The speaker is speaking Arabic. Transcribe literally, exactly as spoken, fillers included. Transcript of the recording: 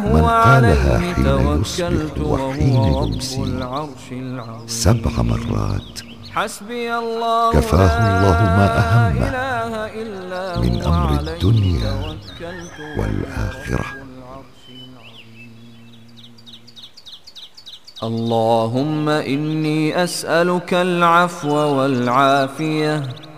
من قالها حين يصبح وحين يمسي سبع مرات كفاه الله ما أهمه من أمر الدنيا والآخرة. اللهم إني أسألك العفو والعافية